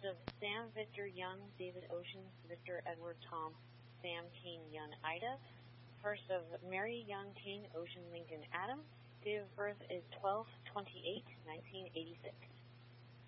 of Sam Victor Young, David Ocean, Victor Edward Tom, Sam Kane Young Ida. First of Mary Young Kane Ocean Lincoln Adam. Date of birth is 12/28/1986.